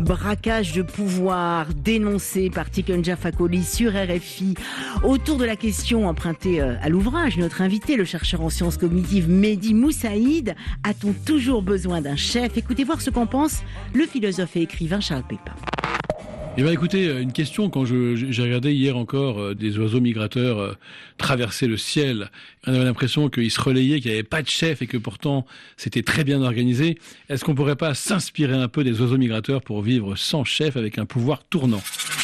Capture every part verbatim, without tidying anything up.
braquage de pouvoir dénoncé par Tikenja Fakoly sur R F I autour de la question empruntée à l'ouvrage. Notre invité, le chercheur en sciences cognitives Mehdi Moussaïd. A-t-on toujours besoin d'un chef? Écoutez voir ce qu'en pense le philosophe et écrivain Charles Pépin. Eh bien, écoutez, une question, quand je, j'ai regardé hier encore euh, des oiseaux migrateurs euh, traverser le ciel, on avait l'impression qu'ils se relayaient, qu'il n'y avait pas de chef et que pourtant c'était très bien organisé. Est-ce qu'on ne pourrait pas s'inspirer un peu des oiseaux migrateurs pour vivre sans chef avec un pouvoir tournant?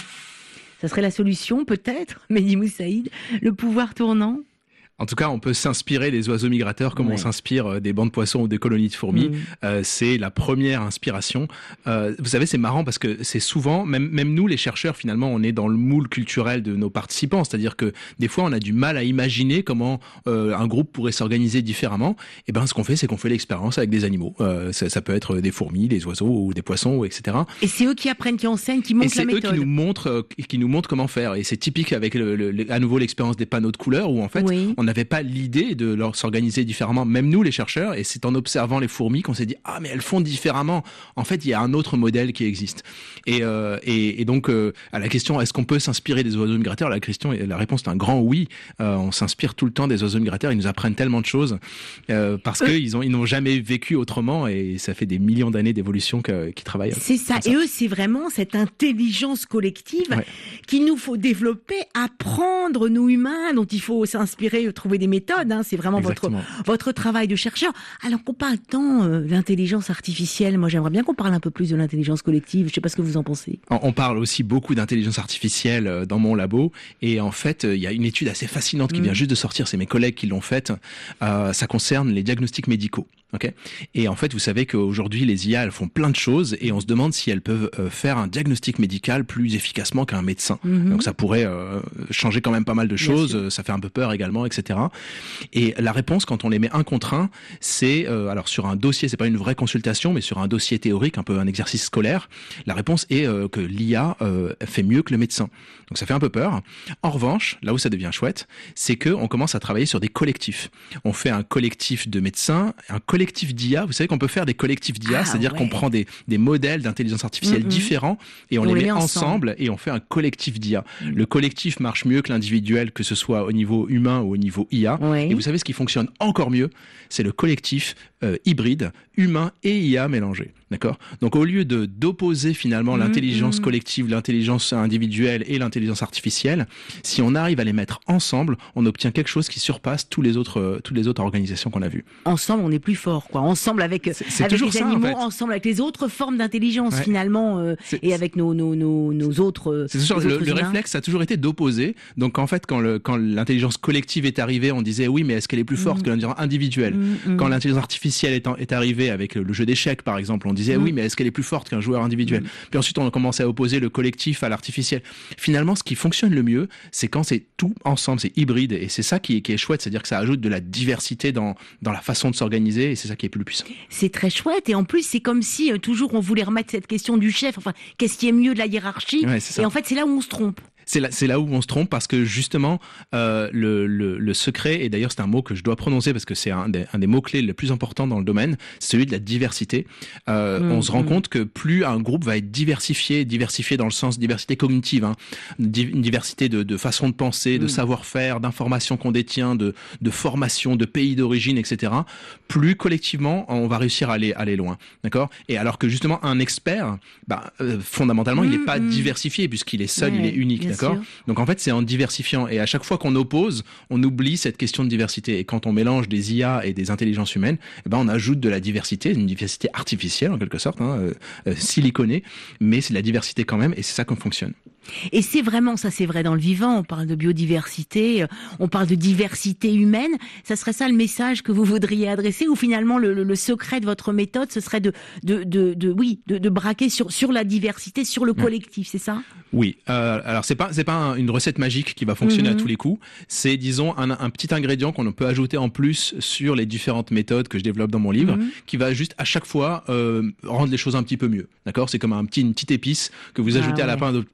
Ça serait la solution, peut-être, Mehdi Moussaïd, le pouvoir tournant? En tout cas, on peut s'inspirer des oiseaux migrateurs comme ouais. on s'inspire des bancs de poissons ou des colonies de fourmis. Mmh. Euh, c'est la première inspiration. Euh, vous savez, c'est marrant parce que c'est souvent, même, même nous, les chercheurs, finalement, on est dans le moule culturel de nos participants. C'est-à-dire que des fois, on a du mal à imaginer comment euh, un groupe pourrait s'organiser différemment. Et ben, ce qu'on fait, c'est qu'on fait l'expérience avec des animaux. Euh, ça, ça peut être des fourmis, des oiseaux ou des poissons, et cetera. Et c'est eux qui apprennent, qui enseignent, qui montrent la méthode. Et c'est eux qui nous montrent, euh, qui nous montrent comment faire. Et c'est typique avec le, le, à nouveau l'expérience des panneaux de couleurs où en fait, oui. on n'avait pas l'idée de leur s'organiser différemment, même nous les chercheurs, et c'est en observant les fourmis qu'on s'est dit ah mais elles font différemment. En fait, il y a un autre modèle qui existe. Et, euh, et, et donc euh, à la question est-ce qu'on peut s'inspirer des oiseaux migrateurs, la question, la réponse est un grand oui. Euh, on s'inspire tout le temps des oiseaux migrateurs. Ils nous apprennent tellement de choses euh, parce que ils ont ils n'ont jamais vécu autrement et ça fait des millions d'années d'évolution que, qu'ils travaillent. C'est ça. ça. Et eux, c'est vraiment cette intelligence collective ouais. qu'il nous faut développer, apprendre nous humains, dont il faut s'inspirer, trouver des méthodes. Hein, c'est vraiment votre, votre travail de chercheur. Alors qu'on parle tant euh, d'intelligence artificielle, moi j'aimerais bien qu'on parle un peu plus de l'intelligence collective. Je ne sais pas ce que vous en pensez. On parle aussi beaucoup d'intelligence artificielle dans mon labo. Et en fait, il y a une étude assez fascinante qui mmh. vient juste de sortir. C'est mes collègues qui l'ont faite. Euh, ça concerne les diagnostics médicaux. Okay. Et en fait, vous savez qu'aujourd'hui, les I A, elles font plein de choses et on se demande si elles peuvent euh, faire un diagnostic médical plus efficacement qu'un médecin. Mmh. Donc ça pourrait euh, changer quand même pas mal de choses. Ça fait un peu peur également, et cetera. Et la réponse, quand on les met un contre un, c'est euh, alors sur un dossier, c'est pas une vraie consultation, mais sur un dossier théorique, un peu un exercice scolaire. La réponse est euh, que l'I A euh, fait mieux que le médecin. Donc ça fait un peu peur. En revanche, là où ça devient chouette, c'est que on commence à travailler sur des collectifs. On fait un collectif de médecins, un collectif d'I A. Vous savez qu'on peut faire des collectifs d'I A, ah, c'est-à-dire ouais. qu'on prend des des modèles d'intelligence artificielle mmh, différents et on, on les, les met ensemble. ensemble et on fait un collectif d'I A. Mmh. Le collectif marche mieux que l'individuel, que ce soit au niveau humain ou au niveau I A. Ouais. Et vous savez ce qui fonctionne encore mieux, c'est le collectif euh, hybride, humain et I A mélangés. D'accord ? Donc au lieu de d'opposer finalement mmh, l'intelligence mmh. collective, l'intelligence individuelle et l'intelligence artificielle, si on arrive à les mettre ensemble, on obtient quelque chose qui surpasse tous les autres euh, toutes les autres organisations qu'on a vues. Ensemble, on est plus fort, quoi. Ensemble avec c'est, c'est avec les ça, animaux, en fait. Ensemble avec les autres formes d'intelligence ouais. finalement euh, et avec nos nos nos nos autres. Euh, c'est toujours, le, le réflexe ça a toujours été d'opposer. Donc en fait, quand le quand l'intelligence collective est arrivée, on disait oui, mais est-ce qu'elle est plus forte mmh. que l'intelligence individuelle ? mmh, Quand mmh. l'intelligence artificielle est, en, est arrivée avec le jeu d'échecs, par exemple, on disait mmh. oui, mais est-ce qu'elle est plus forte qu'un joueur individuel ? mmh. Puis ensuite, on a commencé à opposer le collectif à l'artificiel. Finalement, ce qui fonctionne le mieux, c'est quand c'est tout ensemble, c'est hybride, et c'est ça qui est, qui est chouette, c'est-à-dire que ça ajoute de la diversité dans dans la façon de s'organiser, et c'est ça qui est plus puissant. C'est très chouette, et en plus, c'est comme si euh, toujours on voulait remettre cette question du chef. Enfin, qu'est-ce qui est mieux de la hiérarchie ? Ouais, et en fait, c'est là où on se trompe. C'est là, c'est là où on se trompe parce que justement euh, le, le, le secret, et d'ailleurs c'est un mot que je dois prononcer parce que c'est un des, un des mots-clés les plus importants dans le domaine, c'est celui de la diversité. Euh, mmh, on se rend mmh. compte que plus un groupe va être diversifié, diversifié dans le sens diversité cognitive, hein, une diversité de, de façon de penser, de mmh. savoir-faire, d'informations qu'on détient, de, de formation, de pays d'origine, et cetera, plus collectivement on va réussir à aller, aller loin. D'accord ? Et alors que justement un expert, bah, euh, fondamentalement mmh, il n'est pas mmh. diversifié puisqu'il est seul, ouais, il est unique. D'accord ? Donc en fait, c'est en diversifiant. Et à chaque fois qu'on oppose, on oublie cette question de diversité. Et quand on mélange des I A et des intelligences humaines, eh ben on ajoute de la diversité, une diversité artificielle en quelque sorte, hein, euh, siliconée, mais c'est de la diversité quand même, et c'est ça qu'on fonctionne. Et c'est vraiment, ça c'est vrai dans le vivant, on parle de biodiversité, on parle de diversité humaine, ça serait ça le message que vous voudriez adresser, ou finalement le, le, le secret de votre méthode, ce serait de, de, de, de oui, de, de braquer sur, sur la diversité, sur le collectif, c'est ça ? Oui, euh, alors c'est pas, c'est pas un, une recette magique qui va fonctionner mmh. à tous les coups, c'est disons un, un petit ingrédient qu'on peut ajouter en plus sur les différentes méthodes que je développe dans mon livre, mmh. qui va juste à chaque fois euh, rendre les choses un petit peu mieux, d'accord ? C'est comme un petit, une petite épice que vous ajoutez ah, ouais. à la fin de votre plat.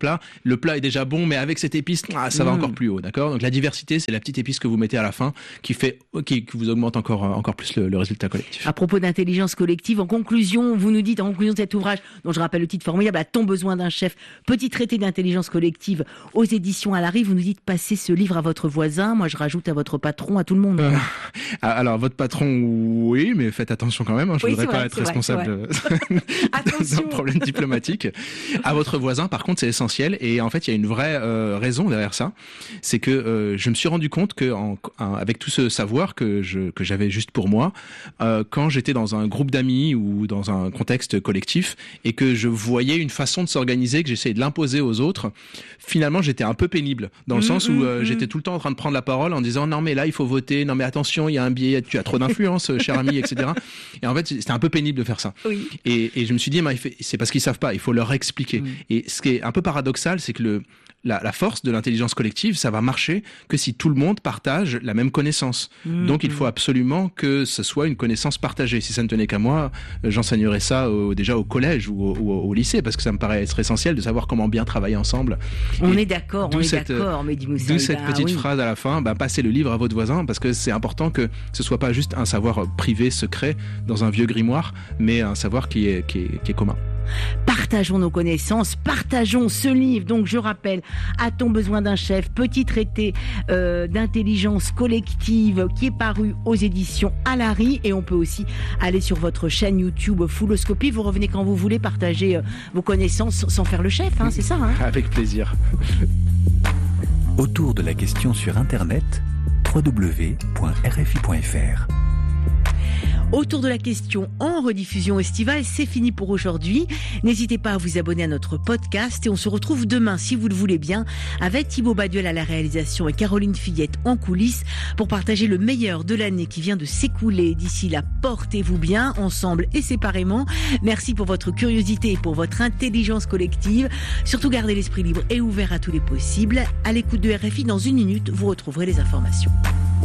le plat est déjà bon, mais avec cette épice, ah, ça mmh. va encore plus haut, d'accord? Donc la diversité, c'est la petite épice que vous mettez à la fin, qui fait, qui, qui vous augmente encore, encore plus le, le résultat collectif. À propos d'intelligence collective, en conclusion, vous nous dites, en conclusion de cet ouvrage, dont je rappelle le titre formidable, A-t-on besoin d'un chef? Petit traité d'intelligence collective aux éditions Alary. Vous nous dites, passez ce livre à votre voisin. Moi, je rajoute à votre patron, à tout le monde. Euh, alors, votre patron, oui, mais faites attention quand même. Hein, je oui, voudrais pas vrai, être responsable d'un problème diplomatique. À votre voisin, par contre, c'est essentiel. Et en fait, il y a une vraie euh, raison derrière ça. C'est que euh, je me suis rendu compte que, en, en, avec tout ce savoir que je que j'avais juste pour moi, euh, quand j'étais dans un groupe d'amis ou dans un contexte collectif et que je voyais une façon de s'organiser, que j'essayais de l'imposer aux autres, finalement, j'étais un peu pénible dans le mmh, sens où euh, mmh. j'étais tout le temps en train de prendre la parole en disant non mais là il faut voter, non mais attention il y a un biais, tu as trop d'influence, cher ami, et cetera. Et en fait, c'était un peu pénible de faire ça. Oui. Et, et je me suis dit, c'est parce qu'ils savent pas, il faut leur expliquer. Mmh. Et ce qui est un peu paradoxal, c'est que le La, la force de l'intelligence collective, ça va marcher que si tout le monde partage la même connaissance. Mmh, Donc, il faut absolument que ce soit une connaissance partagée. Si ça ne tenait qu'à moi, j'enseignerais ça au, déjà au collège ou au, ou au lycée, parce que ça me paraît être essentiel de savoir comment bien travailler ensemble. On Et est d'accord, on est cette, d'accord, Mehdi Moussaïda. D'où cette petite oui. phrase à la fin, bah, passez le livre à votre voisin, parce que c'est important que ce soit pas juste un savoir privé, secret, dans un vieux grimoire, mais un savoir qui est, qui est, qui est commun. Partageons nos connaissances, partageons ce livre. Donc je rappelle, A-t-on besoin d'un chef? Petit traité euh, d'intelligence collective qui est paru aux éditions Alary. Et on peut aussi aller sur votre chaîne YouTube Fulloscopie. Vous revenez quand vous voulez partager euh, vos connaissances sans faire le chef, hein, c'est ça hein? Avec plaisir. Autour de la question sur Internet, w w w point r f i point f r. Autour de la question en rediffusion estivale, c'est fini pour aujourd'hui. N'hésitez pas à vous abonner à notre podcast et on se retrouve demain, si vous le voulez bien, avec Thibaut Baduel à la réalisation et Caroline Fillette en coulisses pour partager le meilleur de l'année qui vient de s'écouler. D'ici là, portez-vous bien, ensemble et séparément. Merci pour votre curiosité et pour votre intelligence collective. Surtout gardez l'esprit libre et ouvert à tous les possibles. À l'écoute de R F I, dans une minute, vous retrouverez les informations.